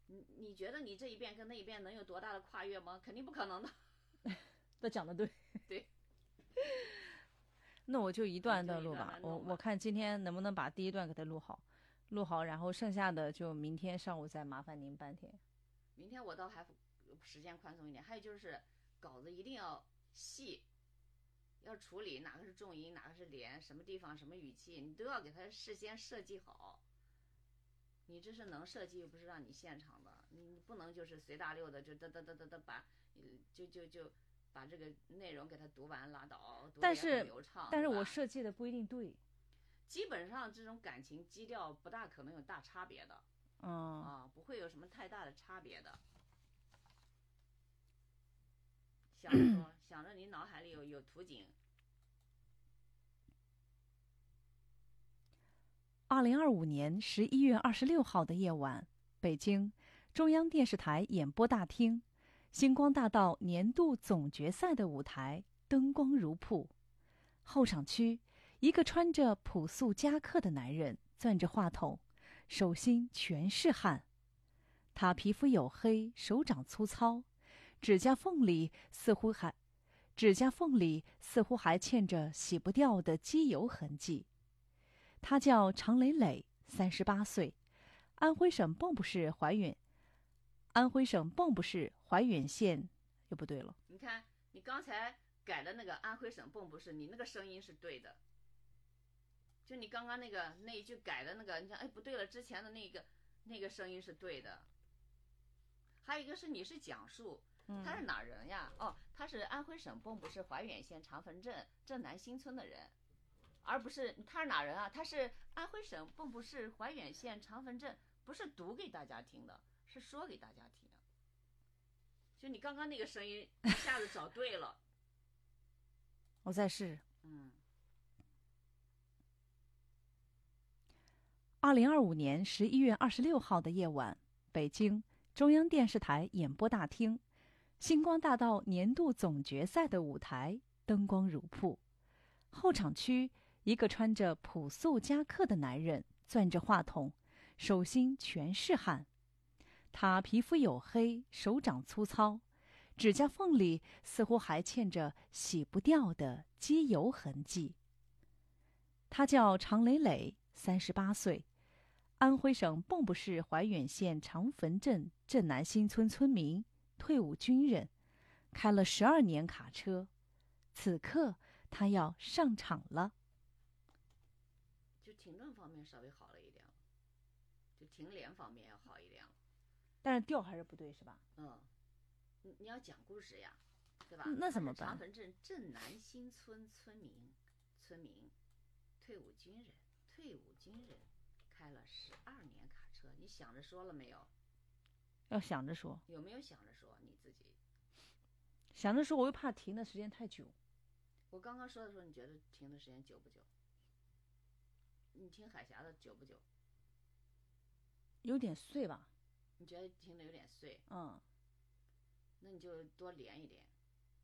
你觉得你这一遍跟那一遍能有多大的跨越吗？肯定不可能的。 都讲的对。 对， 那我就一你段就一段段录吧，我段弄吧。 我看今天能不能把第一段给它录好，录好，然后剩下的就明天上午再麻烦您半天。 明天我倒还时间宽松一点。还有就是稿子一定要细，要处理哪个是重音，哪个是连，什么地方什么语气，你都要给它事先设计好。你这是能设计，又不是让你现场的，你不能就是随大溜的就哒哒哒哒哒把，就把这个内容给它读完拉倒，读的也很但是流畅， 但是我对吧？ 设计的不一定对。 基本上这种感情基调不大可能有大差别的嗯， 啊，不会有什么太大的差别的。想着说，想着你脑海里有图景。 2025年11月26号的夜晚，北京中央电视台演播大厅，星光大道年度总决赛的舞台灯光如瀑。候场区，一个穿着朴素夹克的男人攥着话筒，手心全是汗。他皮肤黝黑，手掌粗糙，指甲缝里似乎还嵌着洗不掉的机油痕迹。他叫常磊磊，38岁，安徽省蚌埠市怀远县，又不对了。 你看，你刚才改的那个安徽省蚌埠市，你那个声音是对的。就你刚刚那一句改的那个，你想，哎，不对了，之前的那个声音是对的。还有一个是你是讲述，他是哪儿人呀？哦，他是安徽省蚌埠市怀远县长坟镇镇南新村的人，而不是他是哪人啊？他是安徽省蚌埠市怀远县长坟镇，不是读给大家听的，是说给大家听的。就你刚刚那个声音一下子找对了。 我再试。 嗯， 2025年11月26号的夜晚，北京中央电视台演播大厅，星光大道年度总决赛的舞台灯光如瀑。候场区，一个穿着朴素夹克的男人攥着话筒，手心全是汗。他皮肤黝黑，手掌粗糙，指甲缝里似乎还嵌着洗不掉的机油痕迹。他叫常磊磊，38岁，安徽省蚌埠市怀远县长坟镇镇南新村村民，退伍军人，开了12年卡车。此刻他要上场了。 就停顿方面稍微好了一点了，就停连方面要好一点了。 但是调还是不对，是吧？ 嗯，你要讲故事呀，对吧？ 那怎么办？ 他是长坟镇镇南新村村民，退伍军人，开了12年卡车。你想着说了没有？ 要想着说。 有没有想着说你自己？ 想着说，我又怕停的时间太久。 我刚刚说的时候，你觉得停的时间久不久？你听海峡的久不久？ 有点碎吧？ 你觉得听的有点碎？ 嗯， 那你就多连一点。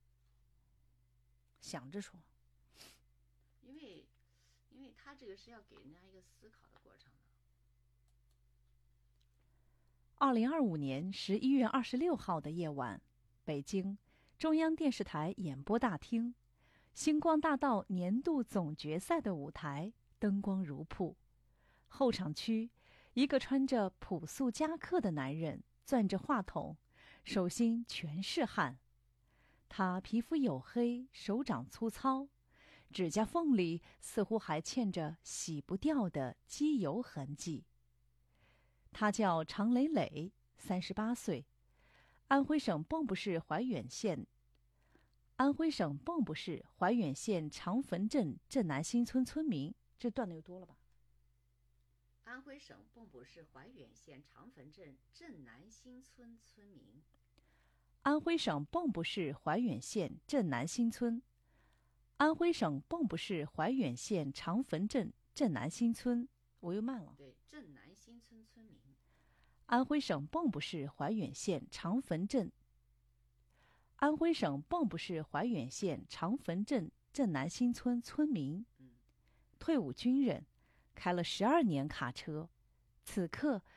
想着说。 因为他这个是要给人家一个思考的过程的。 2025年11月26号的夜晚，北京中央电视台演播大厅，星光大道年度总决赛的舞台灯光如瀑。候场区，一个穿着朴素夹克的男人攥着话筒，手心全是汗。他皮肤黝黑，手掌粗糙，指甲缝里似乎还嵌着洗不掉的机油痕迹。他叫常磊磊，38岁，安徽省蚌埠市怀远县长坟镇镇南新村村民。这段的又多了吧？ 安徽省蚌埠市怀远县长坟镇镇南新村村民。 安徽省蚌埠市怀远县镇南新村。安徽省蚌埠市怀远县长坟镇镇南新村。我又慢了。 对，镇南新村村民。 安徽省蚌埠市怀远县长坟镇。安徽省蚌埠市怀远县长坟镇镇南新村村民，退伍军人，开了12年卡车。此刻